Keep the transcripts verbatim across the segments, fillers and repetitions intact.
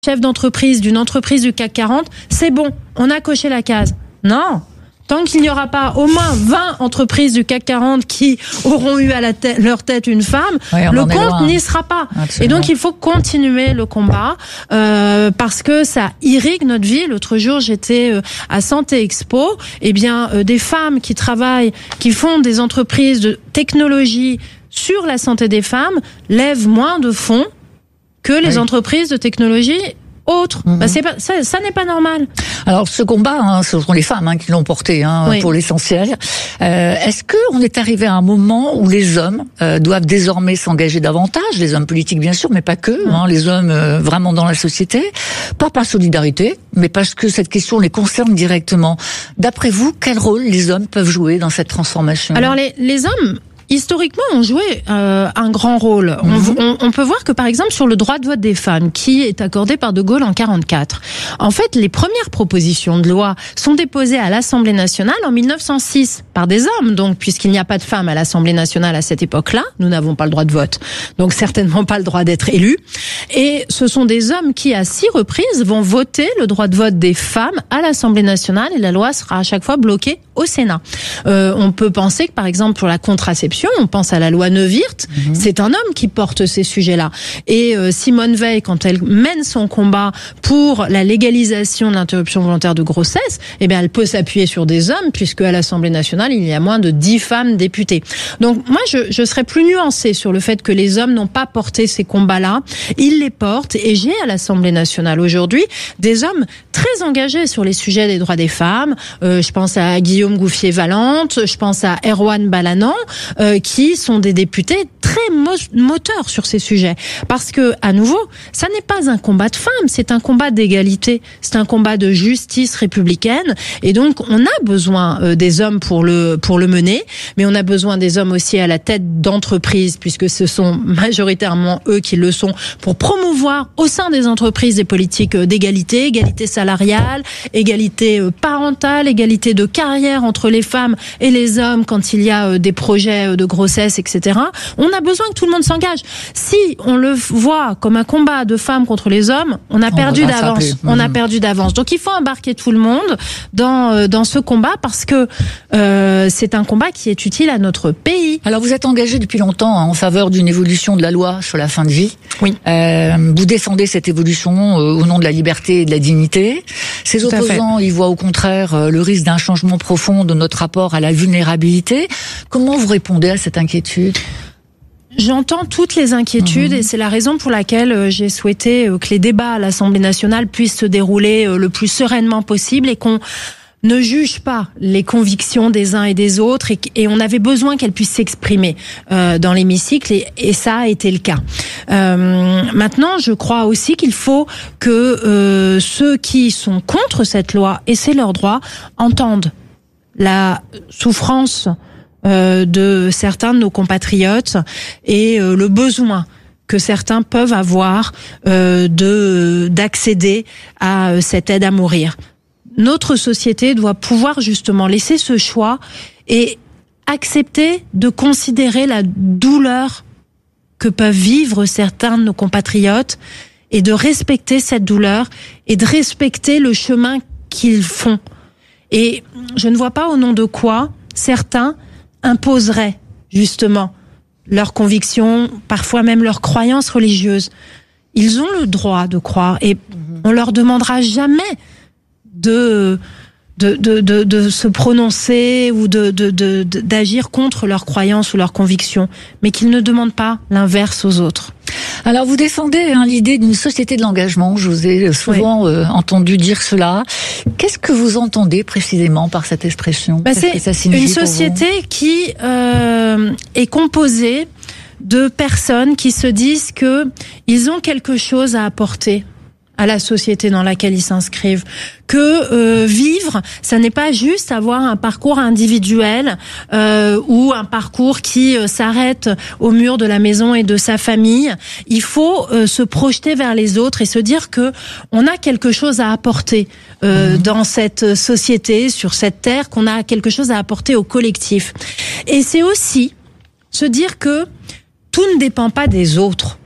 chef d'entreprise d'une entreprise du C A C quarante, c'est bon, on a coché la case. Non, tant qu'il n'y aura pas au moins vingt entreprises du C A C quarante qui auront eu à la tête, leur tête une femme, oui, le compte n'y sera pas. Absolument. Et donc il faut continuer le combat euh, parce que ça irrigue notre vie. L'autre jour, j'étais euh, à Santé Expo. Eh bien, euh, des femmes qui travaillent, qui font des entreprises de technologie sur la santé des femmes lèvent moins de fonds que les oui. entreprises de technologie autres. Mmh. Bah c'est pas, ça, ça n'est pas normal. Alors ce combat, hein, ce sont les femmes hein, qui l'ont porté hein, oui. pour l'essentiel. Euh, est-ce qu'on est arrivé à un moment où les hommes euh, doivent désormais s'engager davantage, les hommes politiques bien sûr, mais pas que, mmh. hein, les hommes euh, vraiment dans la société, pas par solidarité, mais parce que cette question les concerne directement. D'après vous, quel rôle les hommes peuvent jouer dans cette transformation ? Alors les, les hommes historiquement, ont joué euh, un grand rôle. Mmh. On, on, on peut voir que, par exemple, sur le droit de vote des femmes, qui est accordé par De Gaulle en quarante-quatre, en fait, les premières propositions de loi sont déposées à l'Assemblée nationale en mille neuf cent six par des hommes. Donc, puisqu'il n'y a pas de femmes à l'Assemblée nationale à cette époque-là, nous n'avons pas le droit de vote. Donc, certainement pas le droit d'être élus. Et ce sont des hommes qui, à six reprises, vont voter le droit de vote des femmes à l'Assemblée nationale et la loi sera à chaque fois bloquée au Sénat. Euh, on peut penser que, par exemple, pour la contraception, on pense à la loi Neuwirth, mmh. c'est un homme qui porte ces sujets-là. Et euh, Simone Veil, quand elle mène son combat pour la légalisation de l'interruption volontaire de grossesse, eh bien, elle peut s'appuyer sur des hommes, puisque à l'Assemblée nationale, il y a moins de dix femmes députées. Donc, moi, je, je serais plus nuancée sur le fait que les hommes n'ont pas porté ces combats-là. Ils les portent, et j'ai à l'Assemblée nationale aujourd'hui des hommes très engagés sur les sujets des droits des femmes. Euh, je pense à Guillaume Gouffier-Valente, je pense à Erwan Balanant, euh, qui sont des députés très moteurs sur ces sujets. Parce que, à nouveau, ça n'est pas un combat de femmes, c'est un combat d'égalité, c'est un combat de justice républicaine. Et donc, on a besoin euh, des hommes pour le pour le mener, mais on a besoin des hommes aussi à la tête d'entreprises, puisque ce sont majoritairement eux qui le sont, pour promouvoir au sein des entreprises des politiques d'égalité, égalité salariale, égalité parentale, égalité de carrière entre les femmes et les hommes quand il y a des projets de grossesse, et cetera. On a besoin que tout le monde s'engage. Si on le voit comme un combat de femmes contre les hommes, on a on perdu d'avance. On a perdu d'avance. Donc il faut embarquer tout le monde dans dans ce combat parce que euh, c'est un combat qui est utile à notre pays. Alors vous êtes engagé depuis longtemps hein, en faveur d'une évolution de la loi sur la fin de vie. Oui. Euh, vous défendez cette évolution euh, au nom de la liberté et de la dignité. Ces opposants, ils voient au contraire euh, le risque d'un changement profond de notre rapport à la vulnérabilité. Comment vous répondez à cette inquiétude ? J'entends toutes les inquiétudes mmh. et c'est la raison pour laquelle j'ai souhaité que les débats à l'Assemblée nationale puissent se dérouler le plus sereinement possible et qu'on ne juge pas les convictions des uns et des autres et, et on avait besoin qu'elles puissent s'exprimer euh, dans l'hémicycle et, et ça a été le cas. Euh, maintenant, je crois aussi qu'il faut que euh, ceux qui sont contre cette loi, et c'est leur droit, entendent la souffrance Euh, de certains de nos compatriotes et euh, le besoin que certains peuvent avoir euh, de d'accéder à euh, cette aide à mourir. Notre société doit pouvoir justement laisser ce choix et accepter de considérer la douleur que peuvent vivre certains de nos compatriotes et de respecter cette douleur et de respecter le chemin qu'ils font. Et je ne vois pas au nom de quoi certains imposeraient justement leurs convictions, parfois même leurs croyances religieuses. Ils ont le droit de croire et on leur demandera jamais de de de de, de se prononcer ou de, de de de d'agir contre leurs croyances ou leurs convictions, mais qu'ils ne demandent pas l'inverse aux autres. Alors vous défendez hein, l'idée d'une société de l'engagement, je vous ai souvent oui. euh, entendu dire cela. Qu'est-ce que vous entendez précisément par cette expression ? bah, C'est ça une société qui euh, est composée de personnes qui se disent que ils ont quelque chose à apporter à la société dans laquelle ils s'inscrivent, que euh, vivre, ça n'est pas juste avoir un parcours individuel euh, ou un parcours qui euh, s'arrête au mur de la maison et de sa famille. Il faut euh, se projeter vers les autres et se dire que on a quelque chose à apporter euh, mmh. dans cette société, sur cette terre, qu'on a quelque chose à apporter au collectif. Et c'est aussi se dire que tout ne dépend pas des autres.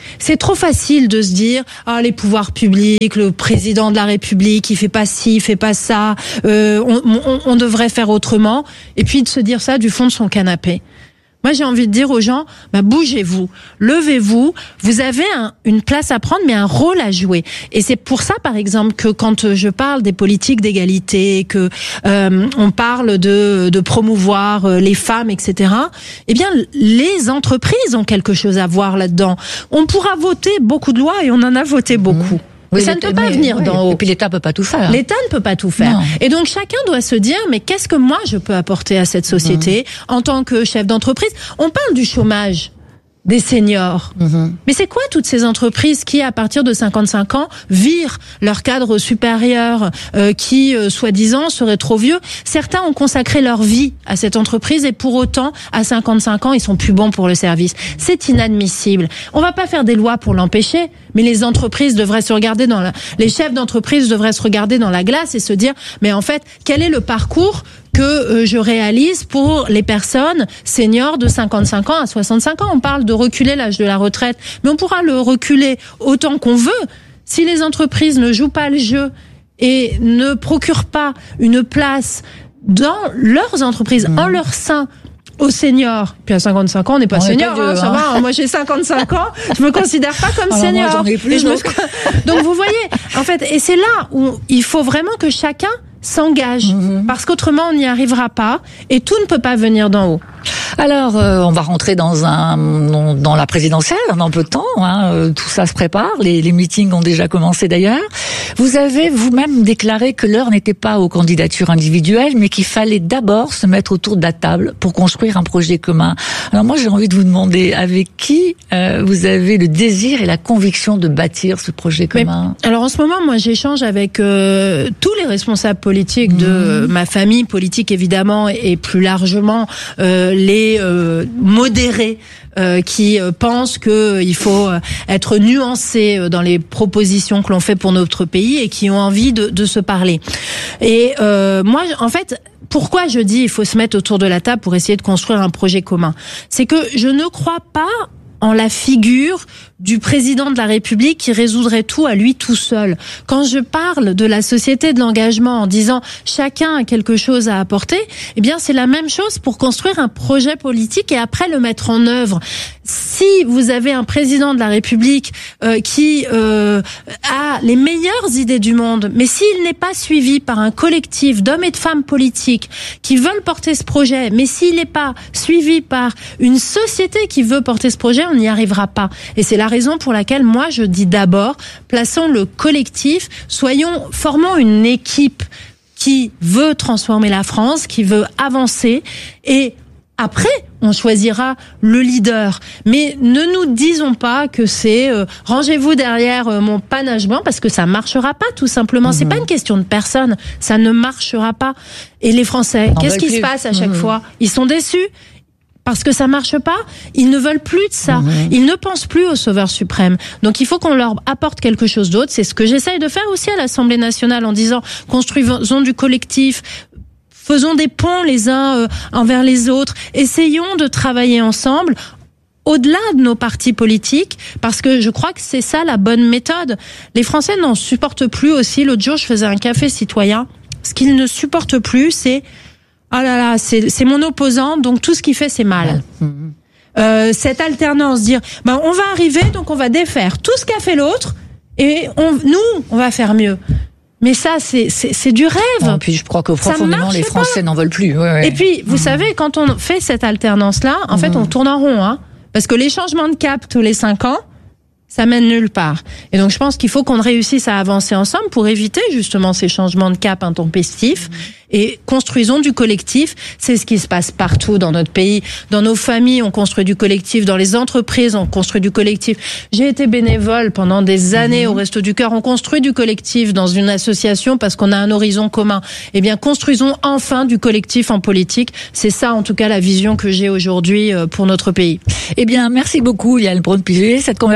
c'est trop facile de se dire ah les pouvoirs publics, le président de la République, il fait pas ci, il fait pas ça, euh, on, on, on devrait faire autrement, et puis de se dire ça du fond de son canapé. Moi, j'ai envie de dire aux gens, bah, bougez-vous, levez-vous, vous avez un, une place à prendre, mais un rôle à jouer. Et c'est pour ça, par exemple, que quand je parle des politiques d'égalité, que euh, on parle de, de promouvoir les femmes, et cetera, eh bien, les entreprises ont quelque chose à voir là-dedans. On pourra voter beaucoup de lois, et on en a voté beaucoup. Mmh. Oui, ça ne peut pas mais, venir oui, d'en haut. Et puis l'État peut pas tout faire. L'État ne peut pas tout faire. Non. Et donc chacun doit se dire, mais qu'est-ce que moi je peux apporter à cette société mmh. en tant que chef d'entreprise? On parle du chômage des seniors. Mmh. Mais c'est quoi toutes ces entreprises qui, à partir de cinquante-cinq ans, virent leur cadre supérieur, euh, qui, euh, soi-disant, seraient trop vieux? Certains ont consacré leur vie à cette entreprise et pour autant, à cinquante-cinq ans, ils sont plus bons pour le service. C'est inadmissible. On va pas faire des lois pour l'empêcher, mais les entreprises devraient se regarder dans la, les chefs d'entreprise devraient se regarder dans la glace et se dire, mais en fait, quel est le parcours que euh, je réalise pour les personnes seniors de cinquante-cinq ans à soixante-cinq ans. On parle de reculer l'âge de la retraite, mais on pourra le reculer autant qu'on veut. Si les entreprises ne jouent pas le jeu et ne procurent pas une place dans leurs entreprises, mmh. en leur sein, aux seniors. Puis à cinquante-cinq ans, on n'est pas on senior, pas vieux, hein, ça hein. va. Moi, j'ai cinquante-cinq ans, je me considère pas comme alors senior. Moi, j'en ai plus, et je donc. Me... donc vous voyez, en fait, et c'est là où il faut vraiment que chacun s'engage, mmh. parce qu'autrement on n'y arrivera pas et tout ne peut pas venir d'en haut. Alors, euh, on va rentrer dans un dans la présidentielle dans peu de temps. Hein, euh, tout ça se prépare. Les, les meetings ont déjà commencé d'ailleurs. Vous avez vous-même déclaré que l'heure n'était pas aux candidatures individuelles, mais qu'il fallait d'abord se mettre autour de la table pour construire un projet commun. Alors moi, j'ai envie de vous demander avec qui euh, vous avez le désir et la conviction de bâtir ce projet commun. Mais, alors en ce moment, moi, j'échange avec euh, tous les responsables politiques de euh, ma famille politique évidemment et plus largement euh, les Euh, modérés euh, qui euh, pensent que il faut euh, être nuancé euh, dans les propositions que l'on fait pour notre pays et qui ont envie de, de se parler. Et euh, moi, en fait, pourquoi je dis il faut se mettre autour de la table pour essayer de construire un projet commun, c'est que je ne crois pas en la figure du président de la République qui résoudrait tout à lui tout seul. Quand je parle de la société de l'engagement en disant chacun a quelque chose à apporter, eh bien c'est la même chose pour construire un projet politique et après le mettre en œuvre. Si vous avez un président de la République euh, qui euh, a les meilleures idées du monde, mais s'il n'est pas suivi par un collectif d'hommes et de femmes politiques qui veulent porter ce projet, mais s'il n'est pas suivi par une société qui veut porter ce projet, on n'y arrivera pas. Et c'est la raison pour laquelle moi je dis d'abord, plaçons le collectif, soyons, formons une équipe qui veut transformer la France, qui veut avancer et après, on choisira le leader. Mais ne nous disons pas que c'est euh, rangez-vous derrière euh, mon panache blanc parce que ça marchera pas, tout simplement. Mmh. C'est pas une question de personne. Ça ne marchera pas. Et les Français, qu'est-ce qui se passe à chaque mmh. fois? Ils sont déçus. Parce que ça marche pas, ils ne veulent plus de ça. Mmh. Ils ne pensent plus au Sauveur suprême. Donc il faut qu'on leur apporte quelque chose d'autre. C'est ce que j'essaye de faire aussi à l'Assemblée nationale en disant construisons du collectif, faisons des ponts les uns euh, envers les autres, essayons de travailler ensemble au-delà de nos partis politiques, parce que je crois que c'est ça la bonne méthode. Les Français n'en supportent plus aussi. L'autre jour, je faisais un café citoyen. Ce qu'ils ne supportent plus, c'est « Ah là là, c'est, c'est mon opposant, donc tout ce qu'il fait, c'est mal. Mmh. » Euh, cette alternance, dire ben, « On va arriver, donc on va défaire tout ce qu'a fait l'autre, et on, nous, on va faire mieux. » Mais ça, c'est, c'est, c'est du rêve. Non, puis je crois que profondément, les Français pas. n'en veulent plus. Ouais, ouais. Et puis, vous mmh. savez, quand on fait cette alternance-là, en mmh. fait, on tourne en rond. Hein, parce que les changements de cap tous les cinq ans, ça mène nulle part. Et donc, je pense qu'il faut qu'on réussisse à avancer ensemble pour éviter justement ces changements de cap intempestifs. Mmh. Et construisons du collectif. C'est ce qui se passe partout dans notre pays. Dans nos familles, on construit du collectif. Dans les entreprises, on construit du collectif. J'ai été bénévole pendant des années mmh. au Resto du Cœur. On construit du collectif dans une association parce qu'on a un horizon commun. Eh bien, construisons enfin du collectif en politique. C'est ça, en tout cas, la vision que j'ai aujourd'hui pour notre pays. Eh bien, merci beaucoup, Yael Braun-Pivet. Cette conversation va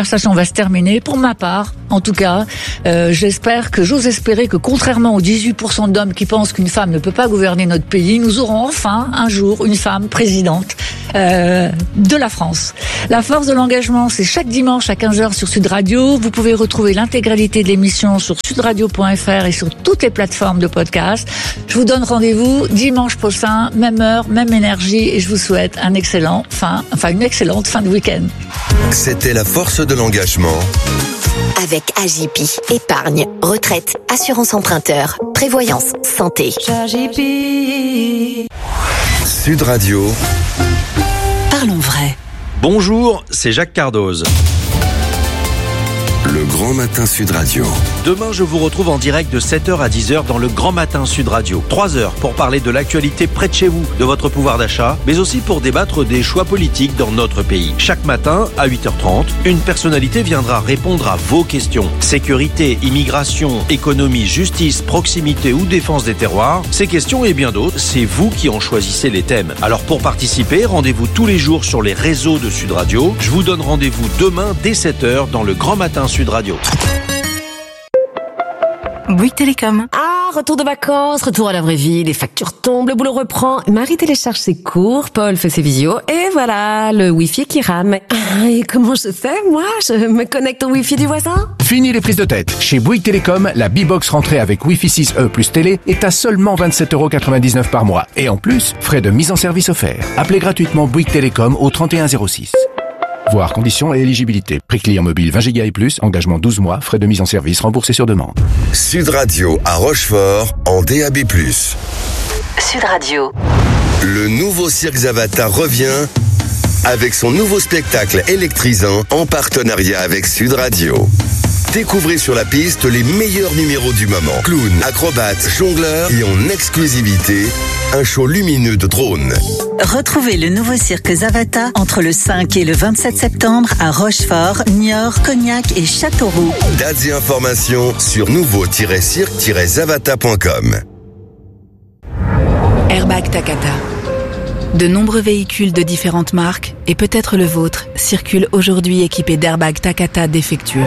va se terminer. Pour ma part, en tout cas, euh, j'espère que, j'ose espérer que contrairement aux dix-huit pour cent d'hommes qui pensent qu'une femme ne peut pas gouverner notre pays, nous aurons enfin un jour une femme présidente euh, de la France. La force de l'engagement, c'est chaque dimanche à quinze heures sur Sud Radio. Vous pouvez retrouver l'intégralité de l'émission sur sudradio point f r et sur toutes les plateformes de podcast. Je vous donne rendez-vous dimanche prochain, même heure, même énergie, et je vous souhaite un excellent fin, enfin une excellente fin de week-end. C'était la force de l'engagement. Avec A J P, épargne, retraite, assurance emprunteur, prévoyance, santé. Sud Radio. Parlons vrai. Bonjour, c'est Jacques Cardoz. Le Grand Matin Sud Radio. Demain, je vous retrouve en direct de sept heures à dix heures dans le Grand Matin Sud Radio. trois heures pour parler de l'actualité près de chez vous, de votre pouvoir d'achat, mais aussi pour débattre des choix politiques dans notre pays. Chaque matin, à huit heures trente, une personnalité viendra répondre à vos questions. Sécurité, immigration, économie, justice, proximité ou défense des terroirs, ces questions et bien d'autres, c'est vous qui en choisissez les thèmes. Alors pour participer, rendez-vous tous les jours sur les réseaux de Sud Radio. Je vous donne rendez-vous demain dès sept heures dans le Grand Matin Sud Radio. Bouygues Télécom. Ah, retour de vacances, retour à la vraie vie, les factures tombent, le boulot reprend, Marie télécharge ses cours, Paul fait ses visios, et voilà, le Wi-Fi qui rame. Ah, et comment je fais, moi? Je me connecte au Wi-Fi du voisin? Fini les prises de tête. Chez Bouygues Télécom, la B-Box rentrée avec Wi-Fi six E plus télé est à seulement vingt-sept euros quatre-vingt-dix-neuf par mois. Et en plus, frais de mise en service offerts. Appelez gratuitement Bouygues Télécom au trente et un zéro six. Voir conditions et éligibilité. Prix client mobile vingt gigas et plus, engagement douze mois, frais de mise en service remboursés sur demande. Sud Radio à Rochefort en D A B plus. Sud Radio. Le nouveau Cirque Zavata revient avec son nouveau spectacle électrisant en partenariat avec Sud Radio. Découvrez sur la piste les meilleurs numéros du moment. Clowns, acrobates, jongleurs et en exclusivité, un show lumineux de drones. Retrouvez le nouveau cirque Zavata entre le cinq et le vingt-sept septembre à Rochefort, Niort, Cognac et Châteauroux. Dates et informations sur nouveau tiret cirque tiret zavata point com. Airbag Takata. De nombreux véhicules de différentes marques, et peut-être le vôtre, circulent aujourd'hui équipés d'airbags Takata défectueux.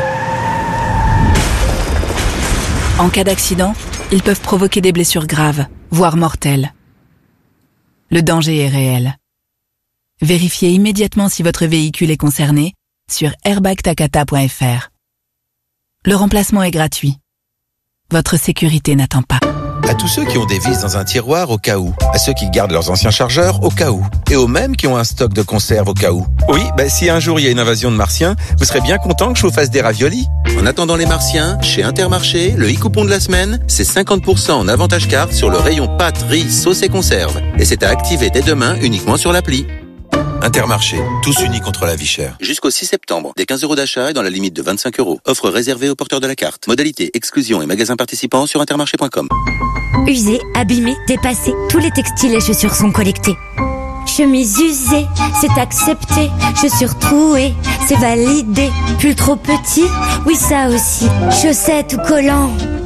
En cas d'accident, ils peuvent provoquer des blessures graves, voire mortelles. Le danger est réel. Vérifiez immédiatement si votre véhicule est concerné sur airbag takata point f r. Le remplacement est gratuit. Votre sécurité n'attend pas. À tous ceux qui ont des vis dans un tiroir au cas où, à ceux qui gardent leurs anciens chargeurs au cas où, et aux mêmes qui ont un stock de conserve au cas où. Oui, bah, si un jour il y a une invasion de martiens, vous serez bien content que je vous fasse des raviolis. En attendant les martiens, chez Intermarché, le e-coupon de la semaine, c'est cinquante pour cent en avantage carte sur le rayon pâtes, riz, sauce et conserve. Et c'est à activer dès demain uniquement sur l'appli. Intermarché, tous unis contre la vie chère. Jusqu'au six septembre, des quinze euros d'achat et dans la limite de vingt-cinq euros. Offre réservée aux porteurs de la carte. Modalité, exclusion et magasins participants sur intermarché point com. Usés, abîmés, dépassés, tous les textiles et chaussures sont collectés. Chemise usée, c'est accepté. Chaussures trouées, c'est validé. Pull trop petit, oui ça aussi. Chaussettes ou collants,